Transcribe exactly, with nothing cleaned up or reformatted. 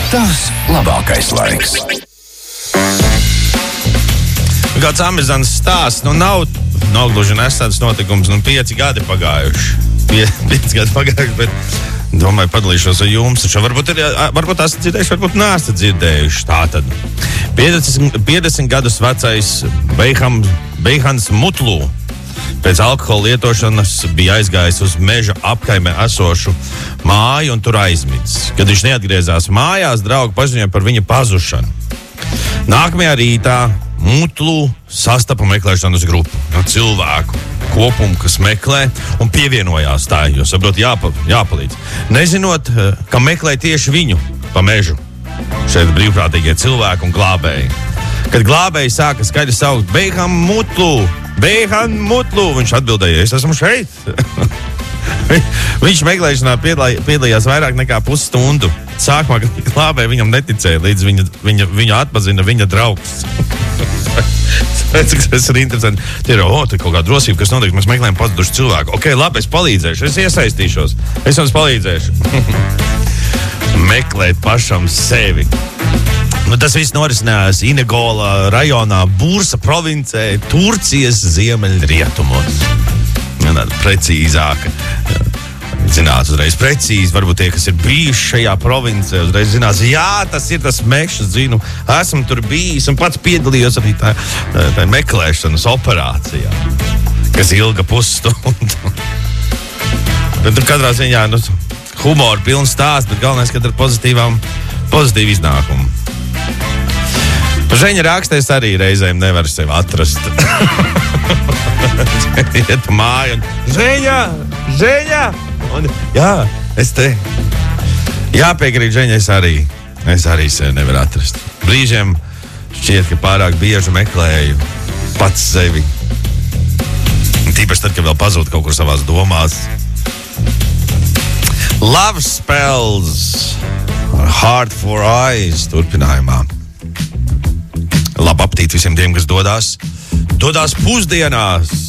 Tavs labākais laiks. Kāds amizants stāsts, nu nav, nav gluži nestāds notikums, nu pieci gadi pagājuši. Pie, pieci gadi pagājuši, bet domāju, padalīšos ar jums. Taču varbūt, ir, varbūt esat dzirdējuši, varbūt neesat dzirdējuši. Tātad piecdesmit gadus vecais Beiham, Beihans Mutlu pēc alkohola lietošanas bija aizgājis uz meža apkaimē esošu māju un tur aizmidzis. Kad viņš neatgriezās mājās, draugi paziņoja par viņa pazušanu. Nākamajā rītā Mutlu sastapa meklēšanas grupu no cilvēku kopumu, kas meklē un pievienojās tā, jo saprot, jāpa, jāpalīdz. Nezinot, ka meklē tieši viņu pa mežu. Šeit brīvprātīgie cilvēki un glābēji. Kad glābēji sāka skaļi saukt Beiham Mutlu, Beiham Mutlu, viņš atbildēja, es esmu šeit. Viņš meklēšanā piedalījās vairāk nekā pusstundu. Sākumā, kad glābēji viņam neticēja, līdz viņa, viņa, viņu atpazina viņa draugs. Cik tas ir interesanti. Tie ir, o, te kaut kā drosība, kas notiek, mēs meklējam pazudušu cilvēku. Ok, labi, es palīdzēšu, es iesaistīšos. Es jums palīdzēšu. Meklēt pašam sevi. Nu, tas viss norisinājās Inegola rajonā, Bursa provincē, Turcijas ziemeļrietumos. Tāda precīzāka. Zināt, uzreiz precīzi, varbūt tie, kas ir bijuši šajā provincē, uzreiz zinās, jā, tas ir tas mežs, zinu, esmu tur bijis un pats piedalījos arī tā, tā, tā meklēšanas operācijā, kas ilga pusstundu. Bet tur katrā ziņā, nu, humora pilns stāsts, bet galvenais, ka ar pozitīvām, pozitīvu iznākumu. Žeņa rakstēs arī reizēm nevar sevi atrast. Iet pa māju un Žeņa, Žeņa! Un, jā, es te. Jāpiekrīt, Žeņa, es arī, es arī sevi nevaru atrast. Brīžiem šķiet, ka pārāk bieži meklēju pats sevi. Tīpaši tad, kad vēl pazūd kaut kur savās domās. Love spells, Heart for Eyes turpinājumā. Labu apetīti visiem tiem, kas dodās. Dodās pusdienās.